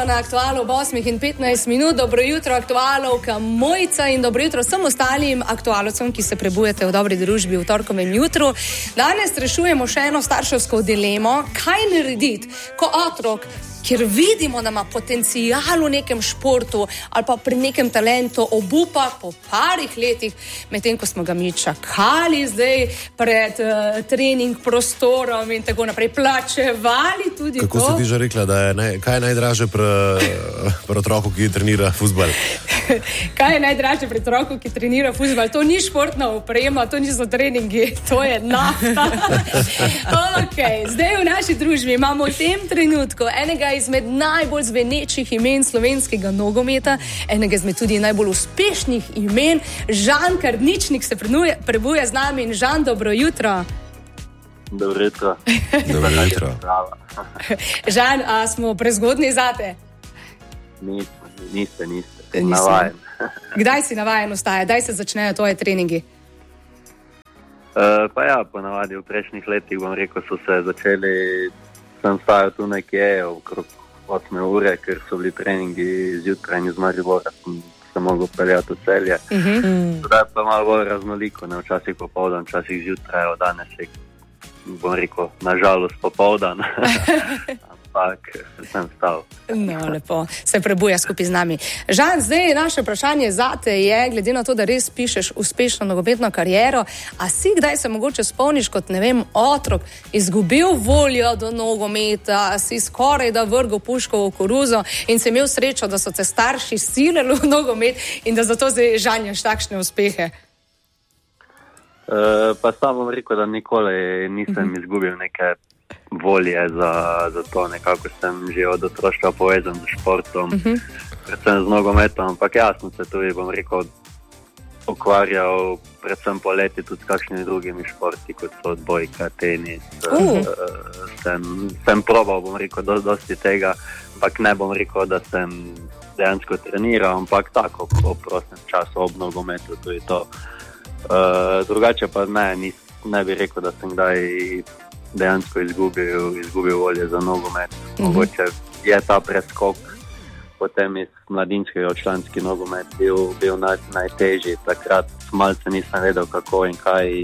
ponovno na Aktualu ob 8:15. Dobro jutro, aktualovka Mojca in dobro jutro vsem ostalim aktualovcem, ki se prebujete v dobri družbi v torkovem jutru. Danes rešujemo še eno starševsko dilemo, kaj narediti, ko otrok, kjer vidimo, da ima potencial v nekem športu ali pa pri nekem talentu, obupa po parih letih, medtem ko smo ga mi čakali zdaj pred trening prostorom in tako naprej, plačevali tudi kako to. Kako si ti že rekla, da je kaj je najdraže pri otroku, ki trenira fuzbal? Kaj je najdraže pri otroku, ki trenira fuzbal? To ni športna oprema, to niso treningi, to je nafta. Okay. Zdaj v naši družbi imamo v tem trenutku enega izmed najbolj zvenečih imen slovenskega nogometa, enega izmed tudi najbolj uspešnih imen. Žan Kardničnik se prebuja z nami. In Žan, dobro jutro. Dobro jutro. Dobro jutro. Žan, a smo prezgodni zate? Niste. Navajen. Kdaj si navajen ostaje? Kdaj se začnejo tvoje treningi? Pa ja, ponavadi v prejšnjih letih, bom rekel, so se začeli, sem stajal tu nekje okrog 8 ure, ker so bili treningi zjutraj in iz Maribora, sem mogel peljati v Celje. Zdaj pa malo bolj raznoliko, ne, včasih popoldan, včasih zjutraj, od danes je, bom rekel, nažalost popoldan. Ampak sem stal. No, lepo, se prebuja skupaj z nami. Žan, zdaj naše vprašanje zate je, glede na to, da res pišeš uspešno nogometno kariero, a si kdaj se mogoče spomniš kot, ne vem, otrok, izgubil voljo do nogometa, si skoraj da vrgel puško v koruzo in si imel srečo, da so te starši silili v nogomet in da zato zdaj žanjaš takšne uspehe? Pa sam bom rekel, da nikoli nisem izgubil neke volje za to, nekako sem že od otroštva povezan z športom, predvsem z nogometom, ampak jasno se tudi, bom rekel, ukvarjal predvsem poleti tudi s kakšnimi drugimi športi, kot so odbojka, tenis. Sem probal, bom rekel, dosti tega, ampak ne bom rekel, da sem dejansko treniral, ampak tako, po prostem času ob nogometu, tudi to. Drugače pa ne bi rekel, da sem kdaj dejansko izgubil volje za nogomet. Mogoče je ta preskok potem iz mladinskega v članski nogomet bil najtežji. Takrat malce nisem vedel, kako in kaj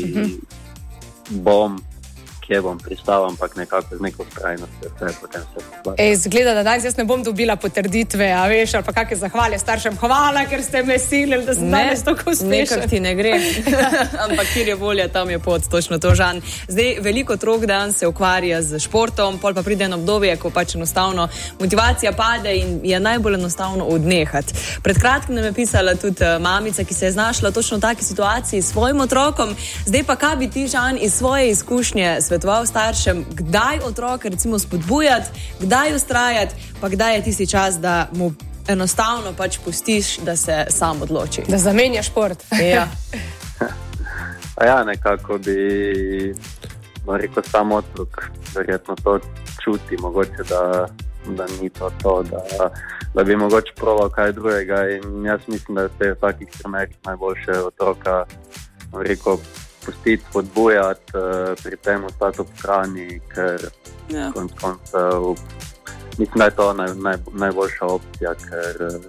bom, kje bom pristal, ampak nekako z neko vztrajnostjo potem se poslati. Zgleda, da danes jaz ne bom dobila potrditve, a veš, ali pa kakšne zahvale staršem. Hvala, ker ste me silili, da sem danes tako uspešen. Nekak ti ne gre. Ampak kjer je volja, tam je pot, točno to, Žan. Zdaj, veliko otrok dan se ukvarja z športom, pol pa pride eno obdobje, ko pač enostavno motivacija pade in je najbolj enostavno odnehati. Pred kratkim nam je pisala tudi mamica, ki se je znašla točno v taki situaciji s svojim otrokom. Zdaj pa kaj bi ti, Žan, iz svoje izkušnje svetoval staršem, kdaj otroka recimo spodbujati, kdaj ustrajati, pa kdaj je tisti čas, da mu enostavno pač pustiš, da se sam odloči. Da zamenja šport. Ja. Ja, nekako bi rekel sam otrok, verjetno to čuti, mogoče, da ni to, da bi mogoče proval kaj drugega in jaz mislim, da je v takih primerih najboljše otroka, rekel, pustiti, spodbujati, pri tem ostati ob strani, ker konc koncev mislim, da je to najboljša opcija, ker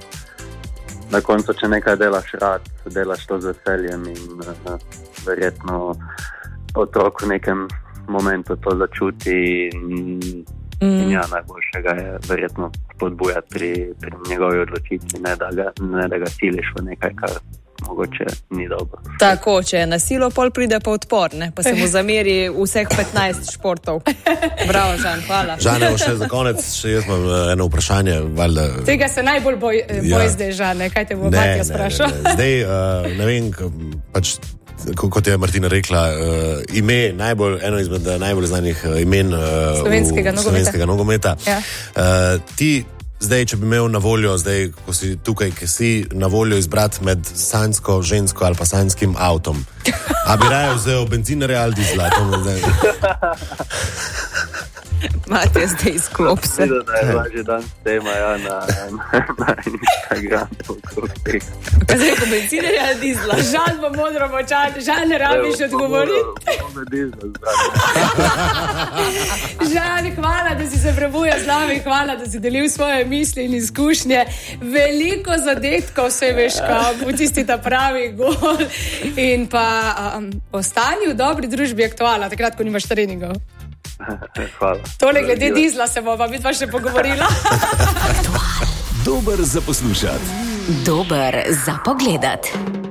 na koncu, če nekaj delaš rad, delaš to z veseljem in verjetno otrok v nekem momentu to začuti in ja, najboljšega je verjetno spodbujati pri njegovi odločitvi, ne da ga siliš v nekaj, kar mogoče ni dobro. Tako, če je na silo, pol pride pa odpor, ne? Pa se mu zameri vseh 15 športov. Bravo, Žan, hvala. Žan, evo še za konec, še jaz imam eno vprašanje. Valjda... Tega se najbolj boj zdaj, Žan, kaj te bo Matija sprašal? Zdaj, ne vem, pač, kot je Martina rekla, ime, eno izmed najbolj znanih imen slovenskega nogometa. Ja. Ti zdaj, če bi imel na voljo, zdaj, ko si tukaj, ki si na voljo izbrati med sanjsko, žensko ali pa sanjskim avtom, a bi raje vzel benzinarja ali dizla? Mate, zdaj izklop se. Videl, da je lažje dan s tema, ja, na Instagramu. Kaj zdaj, ko benzine je dizla? Žal bo modro močan, žal ne rabiš odgovoriti. Žal, hvala, da si se prebujal z nami, hvala, da si delil svoje misli in izkušnje. Veliko zadetkov se veš, kam utisti ta pravi gol. In pa ostani v dobri družbi Aktuala, takrat, ko nimaš treningov. Hvala. Tole glede dizla se bova vidva še pogovorila. Dober za poslušati. Dober za pogledati.